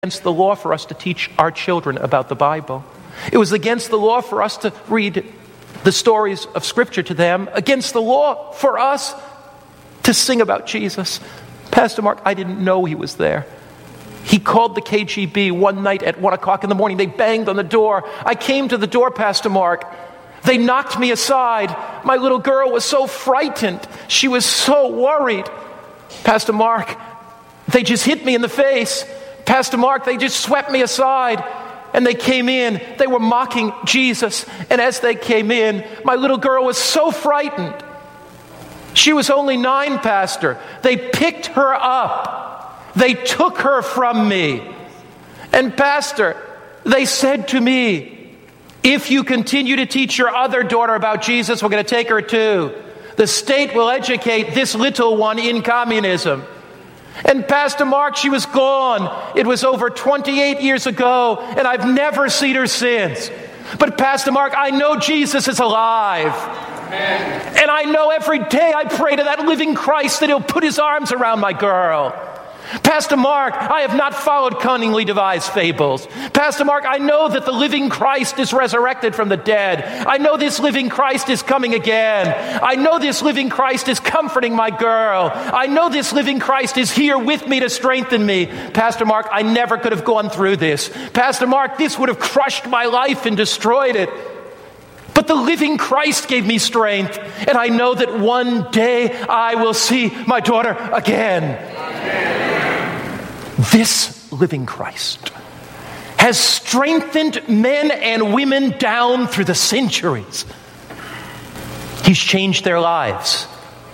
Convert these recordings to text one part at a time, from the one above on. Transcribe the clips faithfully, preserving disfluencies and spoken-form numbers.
against the law for us to teach our children about the Bible. It was against the law for us to read the stories of Scripture to them, against the law for us to sing about Jesus. Pastor Mark, I didn't know he was there. He called the K G B one night at one o'clock in the morning. They banged on the door. I came to the door, Pastor Mark. They knocked me aside. My little girl was so frightened. She was so worried. Pastor Mark, they just hit me in the face. Pastor Mark, they just swept me aside. And they came in. They were mocking Jesus. And as they came in, my little girl was so frightened. She was only nine, Pastor. They picked her up. They took her from me. And Pastor, they said to me, if you continue to teach your other daughter about Jesus, we're going to take her too. The state will educate this little one in communism. And Pastor Mark, she was gone. It was over twenty-eight years ago, and I've never seen her since. But Pastor Mark, I know Jesus is alive. Amen. And I know every day I pray to that living Christ that he'll put his arms around my girl. Pastor Mark, I have not followed cunningly devised fables. Pastor Mark, I know that the living Christ is resurrected from the dead. I know this living Christ is coming again. I know this living Christ is comforting my girl. I know this living Christ is here with me to strengthen me. Pastor Mark, I never could have gone through this. Pastor Mark, this would have crushed my life and destroyed it. But the living Christ gave me strength, and I know that one day I will see my daughter again. Amen. This living Christ has strengthened men and women down through the centuries. He's changed their lives.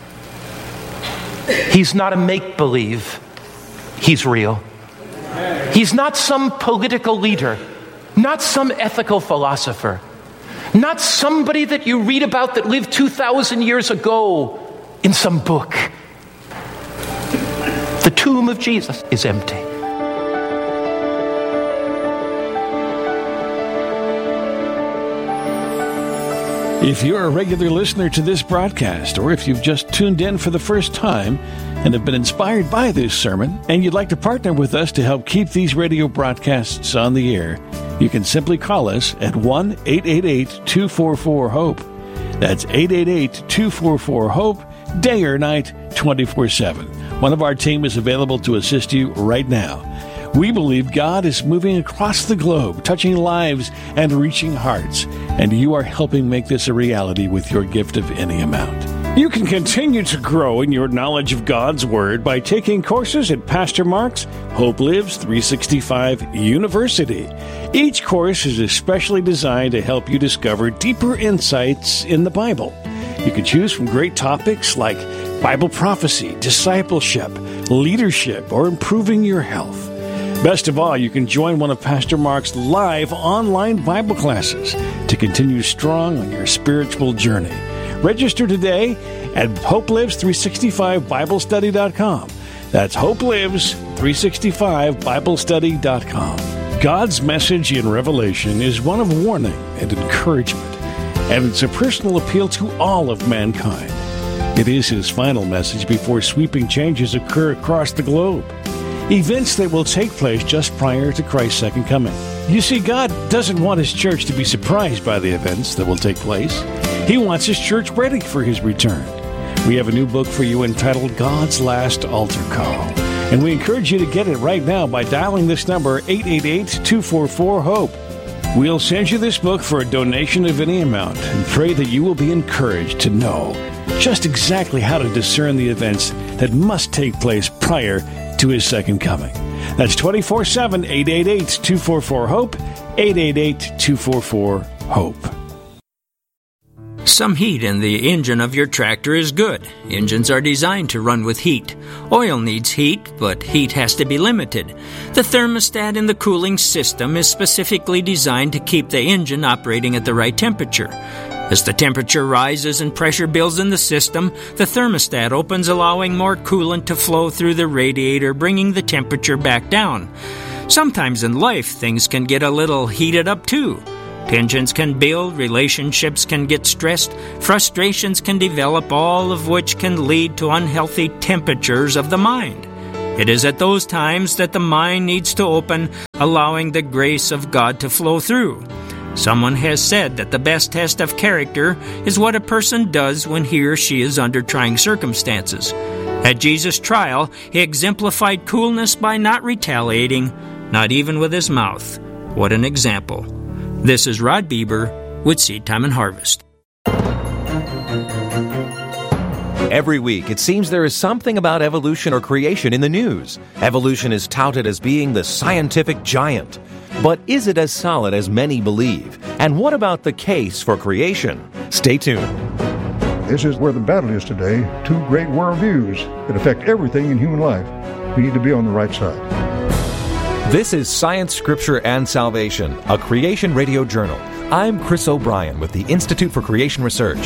He's not a make-believe. He's real. He's not some political leader, not some ethical philosopher, not somebody that you read about that lived two thousand years ago in some book. The tomb of Jesus is empty. If you're a regular listener to this broadcast, or if you've just tuned in for the first time and have been inspired by this sermon, and you'd like to partner with us to help keep these radio broadcasts on the air, you can simply call us at one eight eight eight, two four four, HOPE. That's eight eight eight, two four four, HOPE, day or night, twenty-four seven. One of our team is available to assist you right now. We believe God is moving across the globe, touching lives and reaching hearts, and you are helping make this a reality with your gift of any amount. You can continue to grow in your knowledge of God's Word by taking courses at Pastor Mark's Hope Lives three sixty-five University. Each course is especially designed to help you discover deeper insights in the Bible. You can choose from great topics like Bible prophecy, discipleship, leadership, or improving your health. Best of all, you can join one of Pastor Mark's live online Bible classes to continue strong on your spiritual journey. Register today at hope lives three sixty-five bible study dot com. That's hope lives three sixty-five bible study dot com. God's message in Revelation is one of warning and encouragement, and it's a personal appeal to all of mankind. It is his final message before sweeping changes occur across the globe. Events that will take place just prior to Christ's second coming. You see, God doesn't want his church to be surprised by the events that will take place. He wants his church ready for his return. We have a new book for you entitled God's Last Altar Call, and we encourage you to get it right now by dialing this number, eight eight eight, two four four, HOPE. We'll send you this book for a donation of any amount and pray that you will be encouraged to know just exactly how to discern the events that must take place prior to his second coming. That's twenty-four seven, eight eight eight, two four four, HOPE, eight eight eight, two four four, HOPE. Some heat in the engine of your tractor is good. Engines are designed to run with heat. Oil needs heat, but heat has to be limited. The thermostat in the cooling system is specifically designed to keep the engine operating at the right temperature. As the temperature rises and pressure builds in the system, the thermostat opens, allowing more coolant to flow through the radiator, bringing the temperature back down. Sometimes in life, things can get a little heated up too. Tensions can build, relationships can get stressed, frustrations can develop, all of which can lead to unhealthy temperatures of the mind. It is at those times that the mind needs to open, allowing the grace of God to flow through. Someone has said that the best test of character is what a person does when he or she is under trying circumstances. At Jesus' trial, he exemplified coolness by not retaliating, not even with his mouth. What an example. This is Rod Bieber with Seed Time and Harvest. Every week, it seems there is something about evolution or creation in the news. Evolution is touted as being the scientific giant. But is it as solid as many believe? And what about the case for creation? Stay tuned. This is where the battle is today. Two great worldviews that affect everything in human life. We need to be on the right side. This is Science, Scripture, and Salvation, a Creation Radio Journal. I'm Chris O'Brien with the Institute for Creation Research.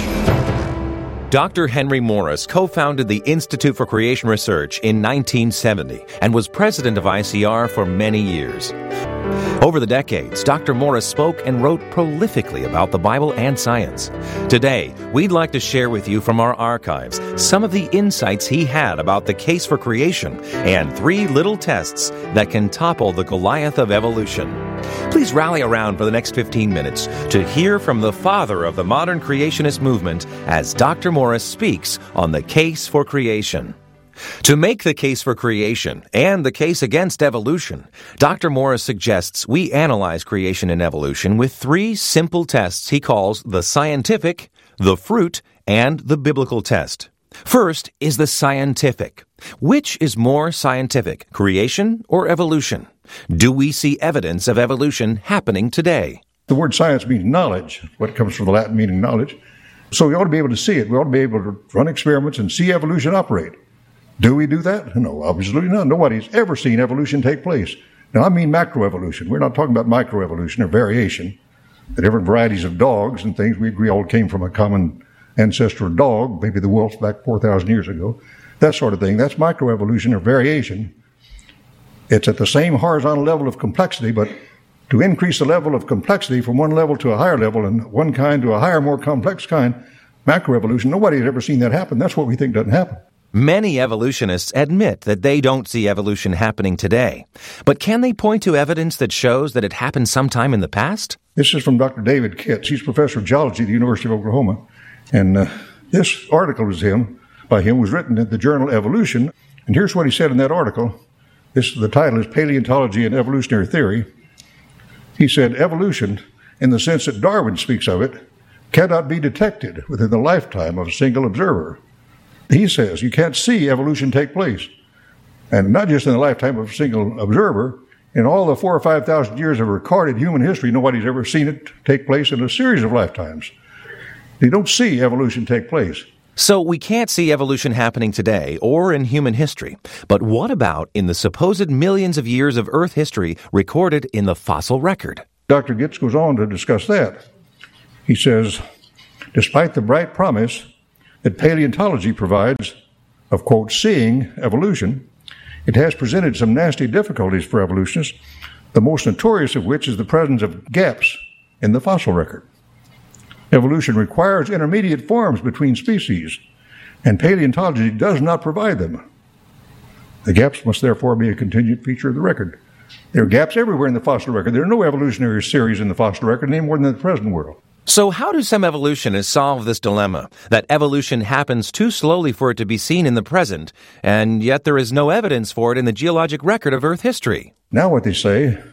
Doctor Henry Morris co-founded the Institute for Creation Research in nineteen seventy and was president of I C R for many years. Over the decades, Doctor Morris spoke and wrote prolifically about the Bible and science. Today, we'd like to share with you from our archives some of the insights he had about the case for creation and three little tests that can topple the Goliath of evolution. Please rally around for the next fifteen minutes to hear from the father of the modern creationist movement as Doctor Morris speaks on the case for creation. To make the case for creation and the case against evolution, Doctor Morris suggests we analyze creation and evolution with three simple tests he calls the scientific, the fruit, and the biblical test. First is the scientific. Which is more scientific, creation or evolution? Do we see evidence of evolution happening today? The word science means knowledge, what comes from the Latin meaning knowledge. So we ought to be able to see it. We ought to be able to run experiments and see evolution operate. Do we do that? No, obviously not. Nobody's ever seen evolution take place. Now, I mean macroevolution. We're not talking about microevolution or variation. The different varieties of dogs and things, we agree all came from a common ancestral dog, maybe the wolf back four thousand years ago. That sort of thing. That's microevolution or variation. It's at the same horizontal level of complexity, but to increase the level of complexity from one level to a higher level and one kind to a higher, more complex kind, macroevolution, nobody's ever seen that happen. That's what we think doesn't happen. Many evolutionists admit that they don't see evolution happening today. But can they point to evidence that shows that it happened sometime in the past? This is from Doctor David Kitts. He's professor of geology at the University of Oklahoma. And uh, this article is him, by him was written in the journal Evolution. And here's what he said in that article. This, the title is Paleontology and Evolutionary Theory. He said, evolution, in the sense that Darwin speaks of it, cannot be detected within the lifetime of a single observer. He says you can't see evolution take place. And not just in the lifetime of a single observer. In all the four or five thousand years of recorded human history, nobody's ever seen it take place in a series of lifetimes. You don't see evolution take place. So we can't see evolution happening today or in human history. But what about in the supposed millions of years of Earth history recorded in the fossil record? Doctor Kitts goes on to discuss that. He says, despite the bright promise that paleontology provides of, quote, seeing evolution, it has presented some nasty difficulties for evolutionists, the most notorious of which is the presence of gaps in the fossil record. Evolution requires intermediate forms between species, and paleontology does not provide them. The gaps must therefore be a contingent feature of the record. There are gaps everywhere in the fossil record. There are no evolutionary series in the fossil record any more than in the present world. So how do some evolutionists solve this dilemma, that evolution happens too slowly for it to be seen in the present, and yet there is no evidence for it in the geologic record of Earth history? Now what they say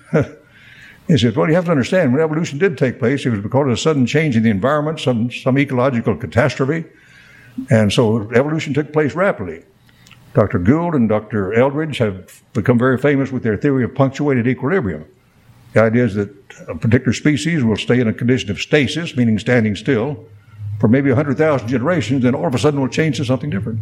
is that, well, you have to understand, when evolution did take place, it was because of a sudden change in the environment, some, some ecological catastrophe, and so evolution took place rapidly. Doctor Gould and Doctor Eldridge have become very famous with their theory of punctuated equilibrium. The idea is that a particular species will stay in a condition of stasis, meaning standing still, for maybe one hundred thousand generations, then all of a sudden will change to something different.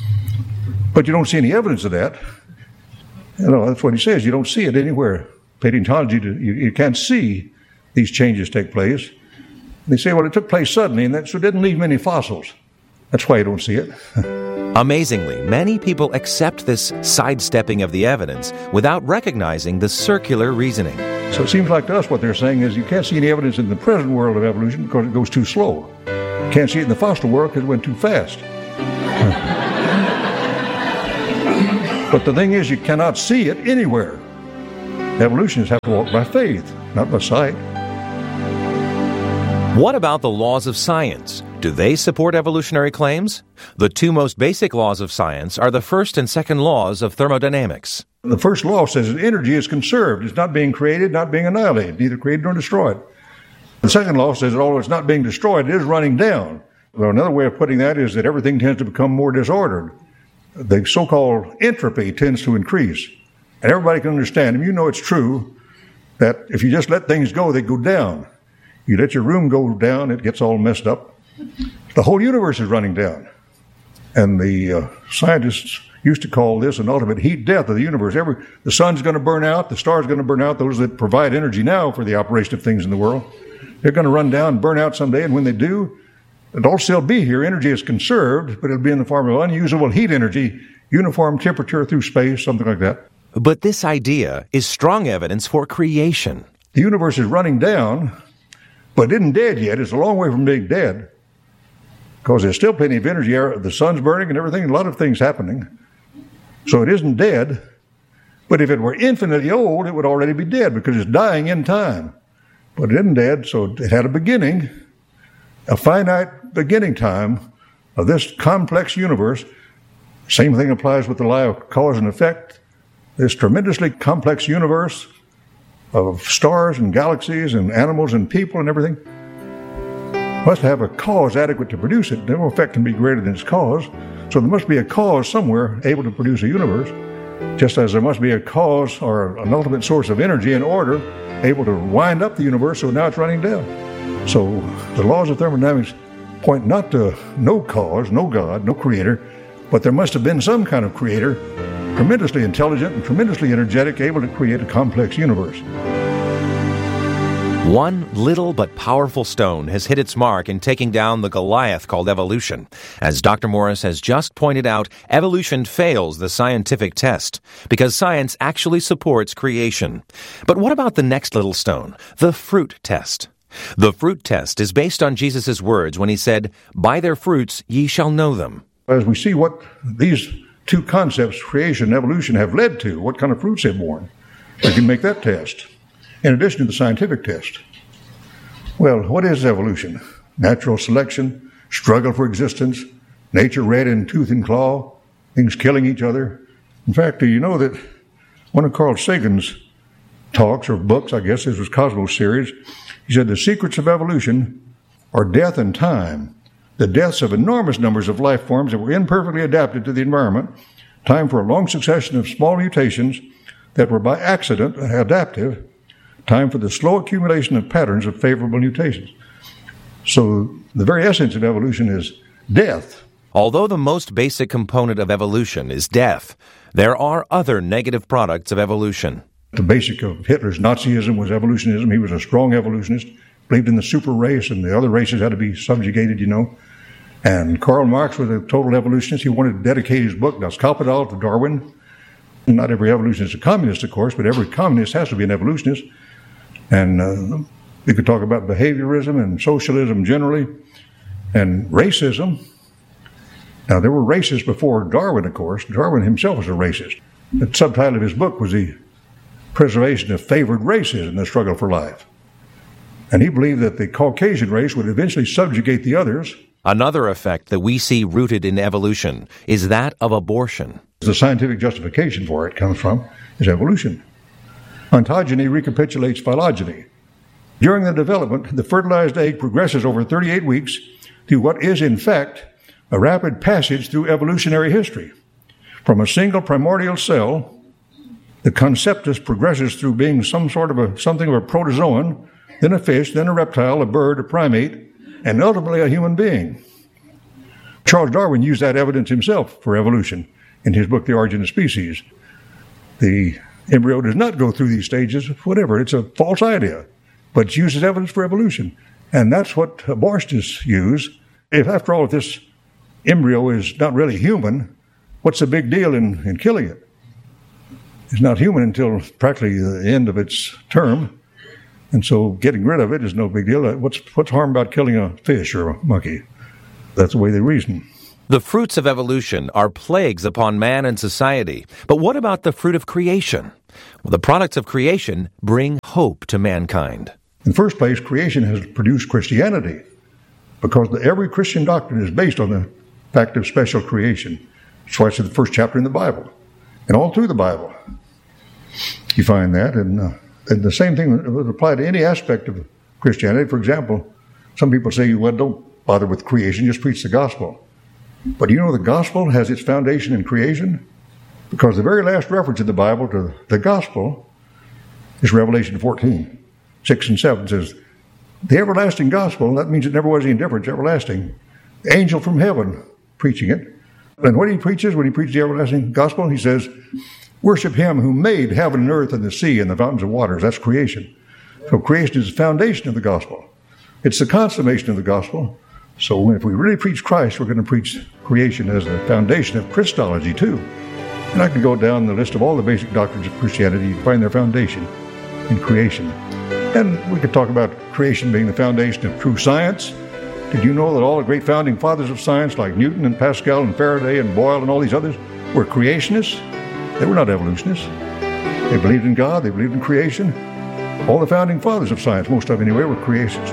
But you don't see any evidence of that. You know, that's what he says. You don't see it anywhere. Paleontology, you, you can't see these changes take place. They say, well, it took place suddenly, and that, so it didn't leave many fossils. That's why you don't see it. Amazingly, many people accept this sidestepping of the evidence without recognizing the circular reasoning. So it seems like to us what they're saying is you can't see any evidence in the present world of evolution because it goes too slow. You can't see it in the fossil world because it went too fast. But the thing is, you cannot see it anywhere. Evolutionists have to walk by faith, not by sight. What about the laws of science? Do they support evolutionary claims? The two most basic laws of science are the first and second laws of thermodynamics. The first law says that energy is conserved. It's not being created, not being annihilated, neither created nor destroyed. The second law says that although it's not being destroyed, it is running down. Well, another way of putting that is that everything tends to become more disordered. The so-called entropy tends to increase. And everybody can understand, and you know it's true, that if you just let things go, they go down. You let your room go down, it gets all messed up. The whole universe is running down. And the uh, scientists used to call this an ultimate heat death of the universe. Every, the sun's going to burn out, the star's going to burn out, those that provide energy now for the operation of things in the world. They're going to run down and burn out someday, and when they do, it'll still be here. Energy is conserved, but it'll be in the form of unusable heat energy, uniform temperature through space, something like that. But this idea is strong evidence for creation. The universe is running down, but it isn't dead yet. It's a long way from being dead, because there's still plenty of energy. The sun's burning and everything, a lot of things happening. So it isn't dead, but if it were infinitely old, it would already be dead, because it's dying in time. But it isn't dead, so it had a beginning, a finite beginning time of this complex universe. Same thing applies with the law of cause and effect. This tremendously complex universe of stars and galaxies and animals and people and everything must have a cause adequate to produce it. No effect can be greater than its cause. So there must be a cause somewhere able to produce a universe, just as there must be a cause or an ultimate source of energy and order able to wind up the universe so now it's running down. So the laws of thermodynamics point not to no cause, no God, no creator, but there must have been some kind of creator, tremendously intelligent and tremendously energetic, able to create a complex universe. One little but powerful stone has hit its mark in taking down the Goliath called evolution. As Doctor Morris has just pointed out, evolution fails the scientific test because science actually supports creation. But what about the next little stone, the fruit test? The fruit test is based on Jesus' words when he said, "By their fruits ye shall know them." As we see what these two concepts, creation and evolution, have led to, what kind of fruits they've borne, we can make that test, in addition to the scientific test. Well, what is evolution? Natural selection, struggle for existence, nature red in tooth and claw, things killing each other. In fact, do you know that one of Carl Sagan's talks or books, I guess this was Cosmos series, he said the secrets of evolution are death and time, the deaths of enormous numbers of life forms that were imperfectly adapted to the environment, time for a long succession of small mutations that were by accident adaptive, time for the slow accumulation of patterns of favorable mutations. So the very essence of evolution is death. Although the most basic component of evolution is death, there are other negative products of evolution. The basic of Hitler's Nazism was evolutionism. He was a strong evolutionist, believed in the super race, and the other races had to be subjugated, you know. And Karl Marx was a total evolutionist. He wanted to dedicate his book, Das Kapital, to Darwin. Not every evolutionist is a communist, of course, but every communist has to be an evolutionist. And uh, we could talk about behaviorism and socialism generally, and racism. Now, there were racists before Darwin, of course. Darwin himself was a racist. The subtitle of his book was The Preservation of Favored Races in the Struggle for Life. And he believed that the Caucasian race would eventually subjugate the others. Another effect that we see rooted in evolution is that of abortion. The scientific justification for it comes from is evolution. Ontogeny recapitulates phylogeny. During the development, the fertilized egg progresses over thirty-eight weeks through what is, in fact, a rapid passage through evolutionary history. From a single primordial cell, the conceptus progresses through being some sort of a, something of a protozoan, then a fish, then a reptile, a bird, a primate, and ultimately a human being. Charles Darwin used that evidence himself for evolution in his book, The Origin of Species. The embryo does not go through these stages, whatever. It's a false idea, but it's used as evidence for evolution. And that's what abortionists use. If, after all, if this embryo is not really human, what's the big deal in, in killing it? It's not human until practically the end of its term. And so getting rid of it is no big deal. What's, what's harm about killing a fish or a monkey? That's the way they reason. The fruits of evolution are plagues upon man and society. But what about the fruit of creation? Well, the products of creation bring hope to mankind. In the first place, creation has produced Christianity, because the, every Christian doctrine is based on the fact of special creation. That's why it's in the first chapter in the Bible. And all through the Bible, you find that. And, uh, and the same thing would apply to any aspect of Christianity. For example, some people say, well, don't bother with creation, just preach the gospel. But you know the gospel has its foundation in creation? Because the very last reference in the Bible to the gospel is Revelation fourteen, six and seven says, the everlasting gospel, that means it never was any different, it's everlasting. The angel from heaven preaching it. And what he preaches when he preaches the everlasting gospel, he says, worship him who made heaven and earth and the sea and the fountains of waters. That's creation. So creation is the foundation of the gospel. It's the consummation of the gospel. So if we really preach Christ, we're going to preach creation as the foundation of Christology too. And I could go down the list of all the basic doctrines of Christianity. You find their foundation in creation. And we could talk about creation being the foundation of true science. Did you know that all the great founding fathers of science, like Newton and Pascal and Faraday and Boyle and all these others, were creationists? They were not evolutionists. They believed in God. They believed in creation. All the founding fathers of science, most of them anyway, were creationists.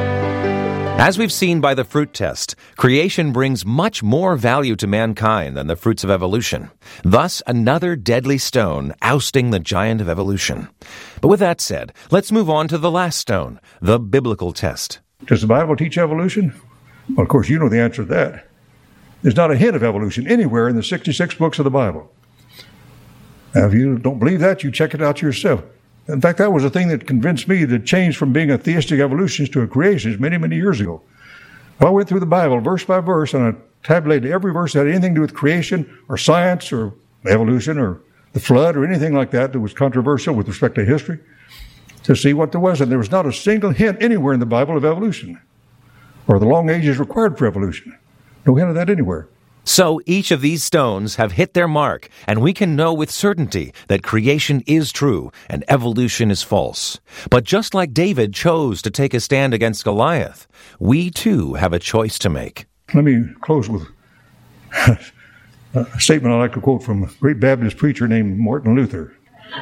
As we've seen by the fruit test, creation brings much more value to mankind than the fruits of evolution. Thus, another deadly stone ousting the giant of evolution. But with that said, let's move on to the last stone, the biblical test. Does the Bible teach evolution? Well, of course, you know the answer to that. There's not a hint of evolution anywhere in the sixty-six books of the Bible. Now, if you don't believe that, you check it out yourself. In fact, that was the thing that convinced me to change from being a theistic evolutionist to a creationist many, many years ago. I went through the Bible verse by verse, and I tabulated every verse that had anything to do with creation or science or evolution or the flood or anything like that that was controversial with respect to history, to see what there was. And there was not a single hint anywhere in the Bible of evolution or the long ages required for evolution. No hint of that anywhere. So each of these stones have hit their mark, and we can know with certainty that creation is true and evolution is false. But just like David chose to take a stand against Goliath, we too have a choice to make. Let me close with a statement I like to quote from a great Baptist preacher named Martin Luther.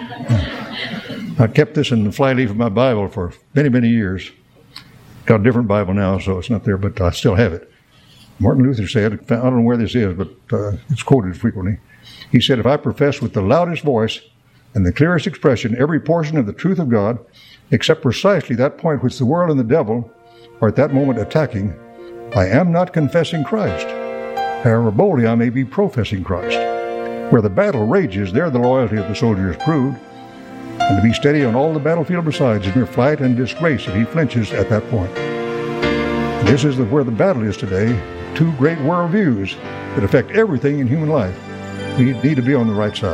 I kept this in the flyleaf of my Bible for many, many years. Got a different Bible now, so it's not there, but I still have it. Martin Luther said, I don't know where this is, but uh, it's quoted frequently. He said, if I profess with the loudest voice and the clearest expression every portion of the truth of God, except precisely that point which the world and the devil are at that moment attacking, I am not confessing Christ. However boldly I may be professing Christ. Where the battle rages, there the loyalty of the soldier is proved, and to be steady on all the battlefield besides is mere flight and disgrace if he flinches at that point. This is the, where the battle is today. Two great worldviews that affect everything in human life. We need to be on the right side.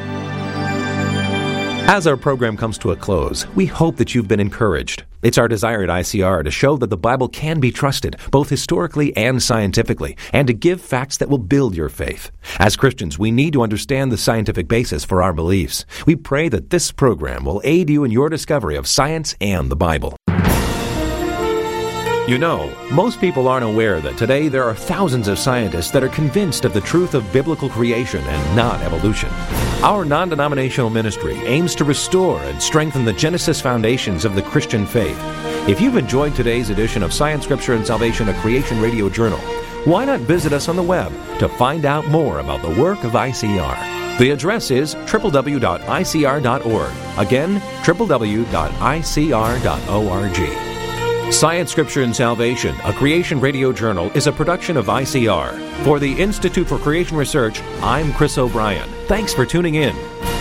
As our program comes to a close, we hope that you've been encouraged. It's our desire at I C R to show that the Bible can be trusted, both historically and scientifically, and to give facts that will build your faith. As Christians, we need to understand the scientific basis for our beliefs. We pray that this program will aid you in your discovery of science and the Bible. You know, most people aren't aware that today there are thousands of scientists that are convinced of the truth of biblical creation and not evolution. Our non-denominational ministry aims to restore and strengthen the Genesis foundations of the Christian faith. If you've enjoyed today's edition of Science, Scripture, and Salvation, a Creation Radio Journal, why not visit us on the web to find out more about the work of I C R? The address is w w w dot i c r dot org. Again, w w w dot i c r dot org. Science, Scripture, and Salvation, a Creation Radio Journal, is a production of I C R. For the Institute for Creation Research, I'm Chris O'Brien. Thanks for tuning in.